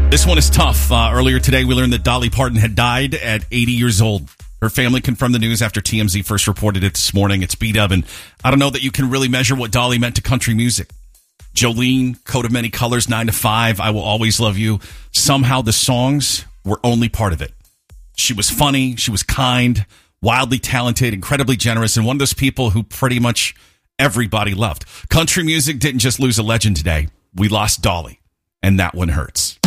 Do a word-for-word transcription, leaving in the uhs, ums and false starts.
This one is tough. Uh, earlier today, we learned that Dolly Parton had died at eighty years old. Her family confirmed the news after T M Z first reported it this morning. It's B-Dub, and I don't know that you can really measure what Dolly meant to country music. Jolene, Coat of Many Colors, nine to five, I Will Always Love You. Somehow the songs were only part of it. She was funny. She was kind, wildly talented, incredibly generous, and one of those people who pretty much everybody loved. Country music didn't just lose a legend today. We lost Dolly, and that one hurts.